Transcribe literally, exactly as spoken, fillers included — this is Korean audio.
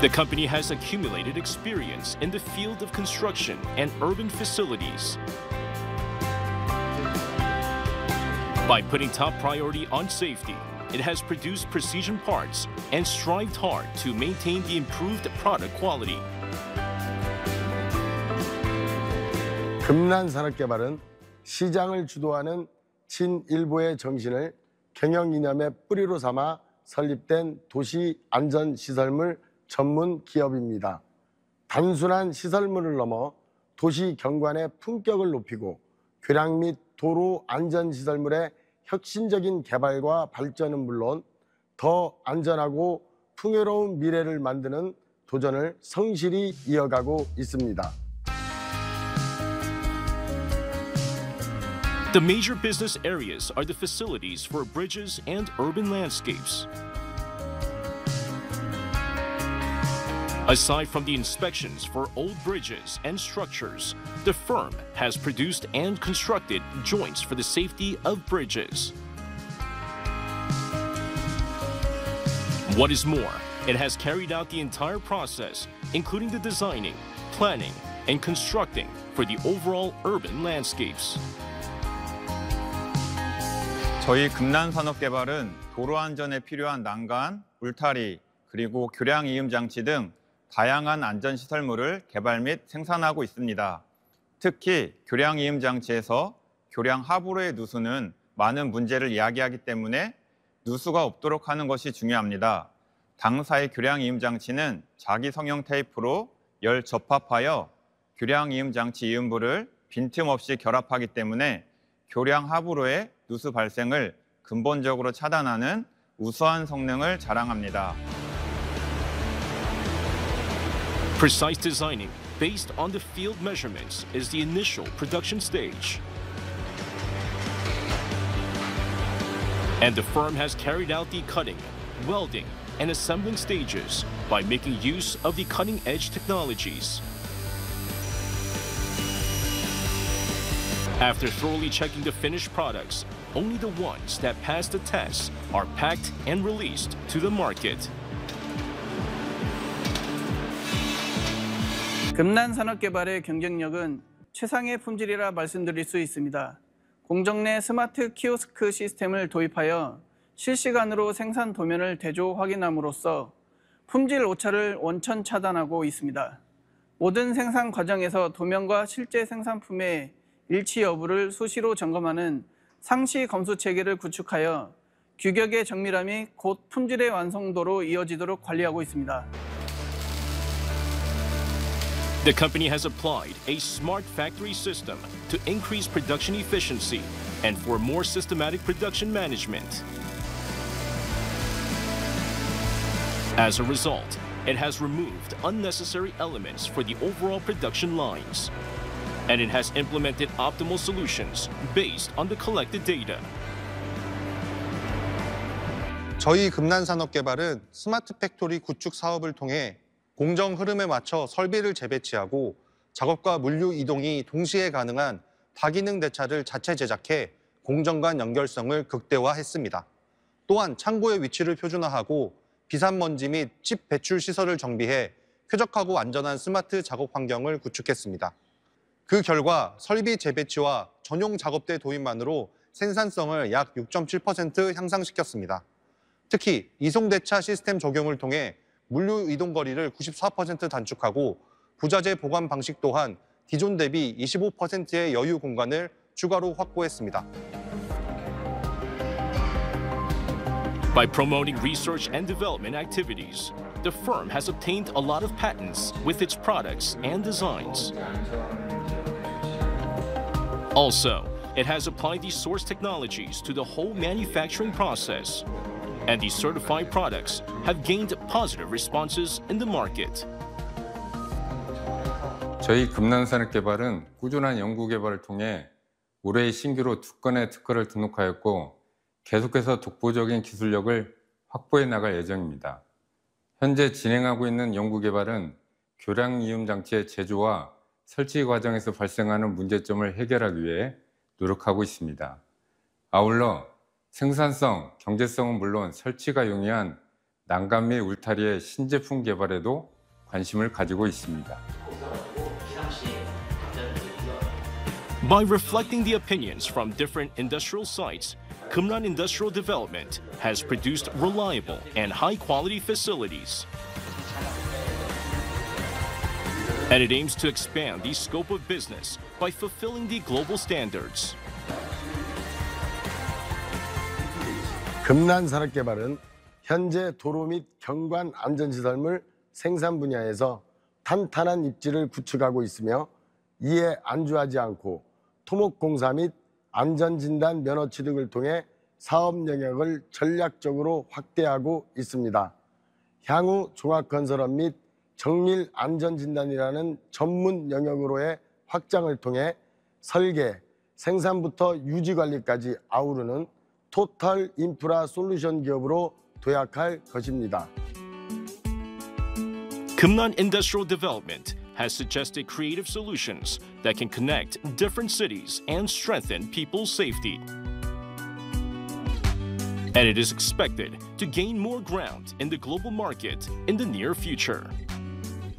The company has accumulated experience in the field of construction and urban facilities. By putting top priority on safety, it has produced precision parts and strived hard to maintain the improved product quality. 금난산업개발은 시장을 주도하는 친일보의 정신을 경영 이념의 뿌리로 삼아 설립된 도시 안전시설물 전문 기업입니다. 단순한 시설물을 넘어 도시 경관의 품격을 높이고 교량 및 도로 안전시설물의 혁신적인 개발과 발전은 물론 더 안전하고 풍요로운 미래를 만드는 도전을 성실히 이어가고 있습니다. The major business areas are the facilities for bridges and urban landscapes. Aside from the inspections for old bridges and structures, the firm has produced and constructed joints for the safety of bridges. What is more, it has carried out the entire process, including the designing, planning, and constructing for the overall urban landscapes. 저희 금난산업개발은 도로 안전에 필요한 난간, 울타리, 그리고 교량 이음 장치 등 다양한 안전시설물을 개발 및 생산하고 있습니다. 특히 교량 이음 장치에서 교량 하부로의 누수는 많은 문제를 이야기하기 때문에 누수가 없도록 하는 것이 중요합니다. 당사의 교량 이음 장치는 자기 성형 테이프로 열 접합하여 교량 이음 장치 이음부를 빈틈없이 결합하기 때문에 교량 하부로의 누수 발생을 근본적으로 차단하는 우수한 성능을 자랑합니다. Precise designing based on the field measurements is the initial production stage. And the firm has carried out the cutting, welding, and assembling stages by making use of the cutting-edge technologies. After thoroughly checking the finished products, only the ones that pass the tests are packed and released to the market. 금난산업개발의 경쟁력은 최상의 품질이라 말씀드릴 수 있습니다. 공정 내 스마트 키오스크 시스템을 도입하여 실시간으로 생산 도면을 대조 확인함으로써 품질 오차를 원천 차단하고 있습니다. 모든 생산 과정에서 도면과 실제 생산품의 일치 여부를 수시로 점검하는 상시 검수 체계를 구축하여 규격의 정밀함이 곧 품질의 완성도로 이어지도록 관리하고 있습니다. The company has applied a smart factory system to increase production efficiency and for more systematic production management. As a result, it has removed unnecessary elements for the overall production lines. And it has implemented optimal solutions based on the collected data. 저희 금난산업개발은 스마트 팩토리 구축 사업을 통해 공정 흐름에 맞춰 설비를 재배치하고 작업과 물류 이동이 동시에 가능한 다기능 대차를 자체 제작해 공정 간 연결성을 극대화했습니다. 또한 창고의 위치를 표준화하고 비산먼지 및 칩 배출 시설을 정비해 쾌적하고 안전한 스마트 작업 환경을 구축했습니다. 그 결과 설비 재배치와 전용 작업대 도입만으로 생산성을 약 육 점 칠 퍼센트 향상시켰습니다. 특히 이송대차 시스템 적용을 통해 물류 이동 거리를 구십사 퍼센트 단축하고 부자재 보관 방식 또한 기존 대비 이십오 퍼센트의 여유 공간을 추가로 확보했습니다. By promoting research and development activities, the firm has obtained a lot of patents with its products and designs. Also, it has applied these source technologies to the whole manufacturing process, and these certified products have gained positive responses in the market. 저희 금난산업개발은 꾸준한 연구개발을 통해 올해 신규로 두 건의 특허를 등록하였고 계속해서 독보적인 기술력을 확보해 나갈 예정입니다. 현재 진행하고 있는 연구개발은 교량 이음 장치의 제조와 설치 과정에서 발생하는 문제점을 해결하기 위해 노력하고 있습니다. 아울러 생산성, 경제성은 물론 설치가 용이한 난간 및 울타리의 신제품 개발에도 관심을 가지고 있습니다. By reflecting the opinions from different industrial sites, Kumran Industrial Development has produced reliable and high-quality facilities. And it aims to expand the scope of business by fulfilling the global standards. 금난산업개발은 현재 도로 및 경관 안전시설물 생산 분야에서 탄탄한 입지를 구축하고 있으며 이에 안주하지 않고 토목공사 및 안전진단 면허 취득을 통해 사업 영역을 전략적으로 확대하고 있습니다. 향후 종합건설업 및 정밀 안전진단이라는 전문 영역으로의 확장을 통해 설계, 생산부터 유지관리까지 아우르는 토탈 인프라 솔루션 기업으로 도약할 것입니다. Kumran Industrial Development has suggested creative solutions that can connect different cities and strengthen people's safety. And it is expected to gain more ground in the global market in the near future.